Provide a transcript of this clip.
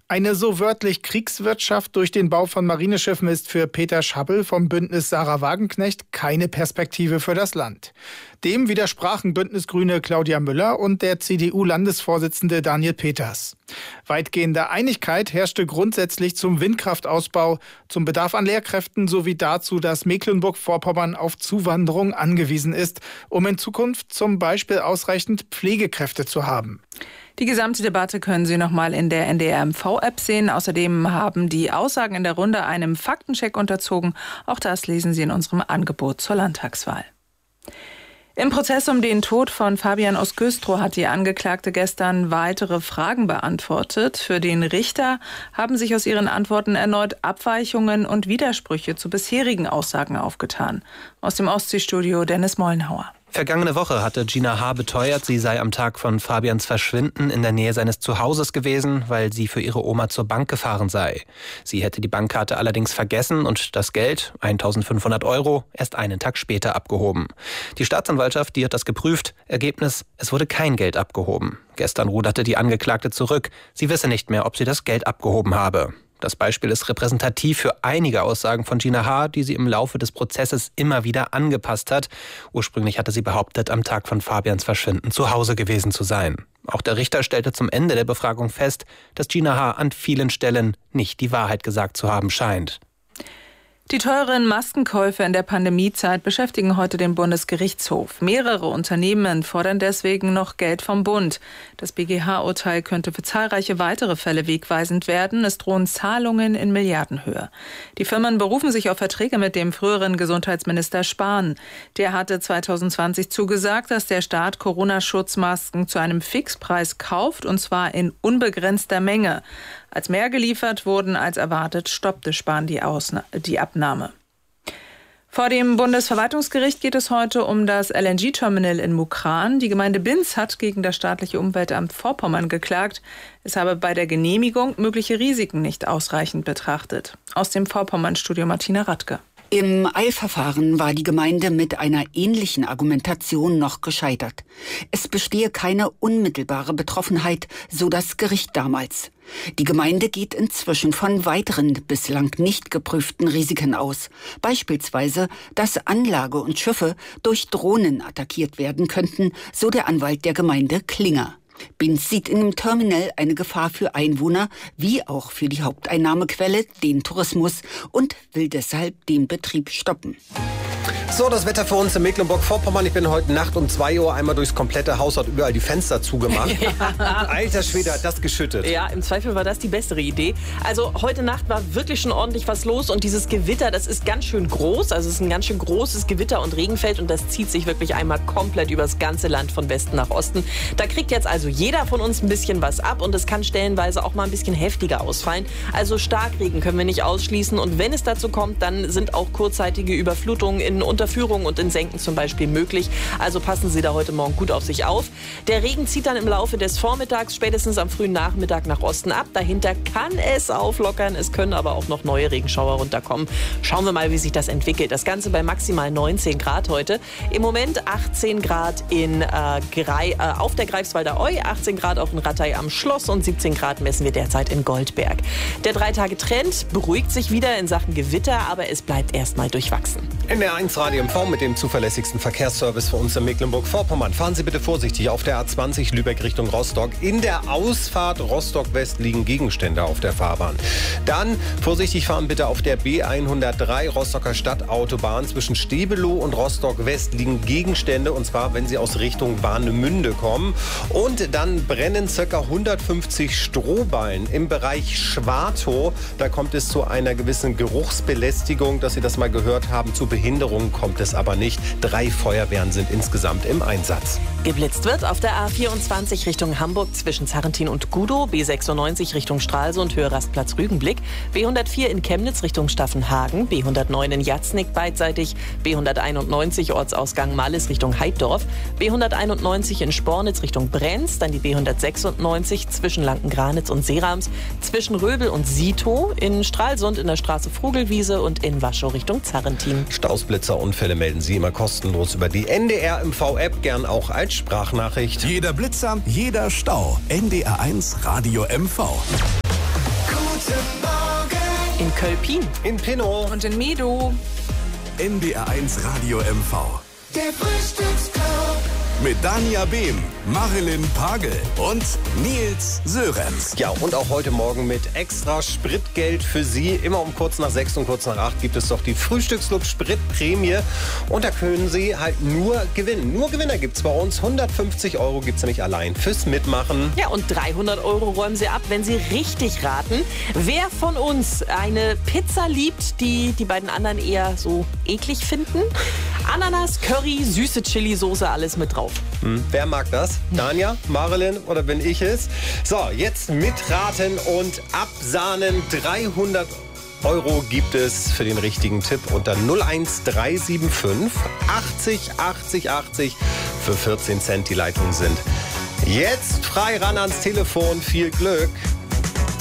Eine so wörtlich Kriegswirtschaft durch den Bau von Marineschiffen ist für Peter Schabbel vom Bündnis Sarah Wagenknecht keine Perspektive für das Land. Dem widersprachen Bündnisgrüne Claudia Müller und der CDU-Landesvorsitzende Daniel Peters. Weitgehende Einigkeit herrschte grundsätzlich zum Windkraftausbau, zum Bedarf an Lehrkräften sowie dazu, dass Mecklenburg-Vorpommern auf Zuwanderung angewiesen ist, um in Zukunft zum Beispiel ausreichend Pflegekräfte zu haben. Die gesamte Debatte können Sie nochmal in der NDR-MV-App sehen. Außerdem haben die Aussagen in der Runde einem Faktencheck unterzogen. Auch das lesen Sie in unserem Angebot zur Landtagswahl. Im Prozess um den Tod von Fabian aus Güstrow hat die Angeklagte gestern weitere Fragen beantwortet. Für den Richter haben sich aus ihren Antworten erneut Abweichungen und Widersprüche zu bisherigen Aussagen aufgetan. Aus dem Ostseestudio Dennis Mollenhauer. Vergangene Woche hatte Gina H. beteuert, sie sei am Tag von Fabians Verschwinden in der Nähe seines Zuhauses gewesen, weil sie für ihre Oma zur Bank gefahren sei. Sie hätte die Bankkarte allerdings vergessen und das Geld, 1.500 €, erst einen Tag später abgehoben. Die Staatsanwaltschaft, die hat das geprüft. Ergebnis, es wurde kein Geld abgehoben. Gestern ruderte die Angeklagte zurück. Sie wisse nicht mehr, ob sie das Geld abgehoben habe. Das Beispiel ist repräsentativ für einige Aussagen von Gina H., die sie im Laufe des Prozesses immer wieder angepasst hat. Ursprünglich hatte sie behauptet, am Tag von Fabians Verschwinden zu Hause gewesen zu sein. Auch der Richter stellte zum Ende der Befragung fest, dass Gina H. an vielen Stellen nicht die Wahrheit gesagt zu haben scheint. Die teuren Maskenkäufe in der Pandemiezeit beschäftigen heute den Bundesgerichtshof. Mehrere Unternehmen fordern deswegen noch Geld vom Bund. Das BGH-Urteil könnte für zahlreiche weitere Fälle wegweisend werden. Es drohen Zahlungen in Milliardenhöhe. Die Firmen berufen sich auf Verträge mit dem früheren Gesundheitsminister Spahn. Der hatte 2020 zugesagt, dass der Staat Corona-Schutzmasken zu einem Fixpreis kauft, und zwar in unbegrenzter Menge. Als mehr geliefert wurden als erwartet, stoppte Spahn die Abnahme. Vor dem Bundesverwaltungsgericht geht es heute um das LNG-Terminal in Mukran. Die Gemeinde Binz hat gegen das staatliche Umweltamt Vorpommern geklagt. Es habe bei der Genehmigung mögliche Risiken nicht ausreichend betrachtet. Aus dem Vorpommern-Studio Martina Radke. Im Eilverfahren war die Gemeinde mit einer ähnlichen Argumentation noch gescheitert. Es bestehe keine unmittelbare Betroffenheit, so das Gericht damals. Die Gemeinde geht inzwischen von weiteren bislang nicht geprüften Risiken aus. Beispielsweise, dass Anlage und Schiffe durch Drohnen attackiert werden könnten, so der Anwalt der Gemeinde Klinger. Binz sieht in dem Terminal eine Gefahr für Einwohner wie auch für die Haupteinnahmequelle, den Tourismus, und will deshalb den Betrieb stoppen. So, das Wetter für uns in Mecklenburg-Vorpommern. Ich bin heute Nacht um 2 Uhr einmal durchs komplette Haus, hat überall die Fenster zugemacht. Ja. Alter Schwede, hat das geschüttet. Ja, im Zweifel war das die bessere Idee. Also heute Nacht war wirklich schon ordentlich was los und dieses Gewitter, das ist ganz schön groß. Also es ist ein ganz schön großes Gewitter- und Regenfeld und das zieht sich wirklich einmal komplett übers ganze Land von Westen nach Osten. Da kriegt jetzt also jeder von uns ein bisschen was ab und es kann stellenweise auch mal ein bisschen heftiger ausfallen. Also Starkregen können wir nicht ausschließen und wenn es dazu kommt, dann sind auch kurzzeitige Überflutungen in Unterführungen und in Senken zum Beispiel möglich. Also passen Sie da heute Morgen gut auf sich auf. Der Regen zieht dann im Laufe des Vormittags, spätestens am frühen Nachmittag nach Osten ab. Dahinter kann es auflockern, es können aber auch noch neue Regenschauer runterkommen. Schauen wir mal, wie sich das entwickelt. Das Ganze bei maximal 19 Grad heute. Im Moment 18 Grad auf der Greifswalder Eu, 18 Grad auf dem Rattay am Schloss und 17 Grad messen wir derzeit in Goldberg. Der 3-Tage-Trend beruhigt sich wieder in Sachen Gewitter, aber es bleibt erstmal durchwachsen. NDR1 Radio MV mit dem zuverlässigsten Verkehrsservice für uns in Mecklenburg-Vorpommern. Fahren Sie bitte vorsichtig auf der A20 Lübeck Richtung Rostock. In der Ausfahrt Rostock-West liegen Gegenstände auf der Fahrbahn. Dann vorsichtig fahren bitte auf der B103 Rostocker Stadtautobahn. Zwischen Stebelow und Rostock-West liegen Gegenstände, und zwar, wenn Sie aus Richtung Warnemünde kommen. Und dann brennen ca. 150 Strohballen im Bereich Schwartow. Da kommt es zu einer gewissen Geruchsbelästigung, dass Sie das mal gehört haben. Zu Behinderungen kommt es aber nicht. 3 Feuerwehren sind insgesamt im Einsatz. Geblitzt wird auf der A24 Richtung Hamburg zwischen Zarrentin und Gudow, B96 Richtung Stralsund, Höhe Rastplatz Rügenblick, B104 in Chemnitz Richtung Staffenhagen, B109 in Jatznick beidseitig, B191 Ortsausgang Mallis Richtung Heiddorf, B191 in Spornitz Richtung Brenz, dann die B196 zwischen Lankengranitz und Seerams, zwischen Röbel und Sitow, in Stralsund in der Straße Frugelwiese und in Waschow Richtung Zarrentin. Stausblitzerunfälle melden Sie immer kostenlos über die NDR-MV-App, gern auch als Sprachnachricht. Jeder Blitzer, jeder Stau. NDR1 Radio MV. In Kölpin. In Pinnow. Und in Medo. NDR1 Radio MV. Der Frühstücksclub. Mit Dania Behm, Marilyn Pagel und Nils Sörenz. Ja, und auch heute Morgen mit extra Spritgeld für Sie. Immer um kurz nach 6 und kurz nach 8 gibt es doch die Frühstücksclub Spritprämie. Und da können Sie halt nur gewinnen. Nur Gewinner gibt es bei uns. 150 € gibt es nämlich allein fürs Mitmachen. Ja, und 300 € räumen Sie ab, wenn Sie richtig raten. Wer von uns eine Pizza liebt, die die beiden anderen eher so eklig finden? Ananas, Curry, süße Chili-Soße, alles mit drauf. Wer mag das? Dania, Marilyn oder bin ich es? So, jetzt mitraten und absahnen. 300 € gibt es für den richtigen Tipp unter 01375 80 80 80 für 14 Cent die Leitungen sind. Jetzt frei ran ans Telefon. Viel Glück.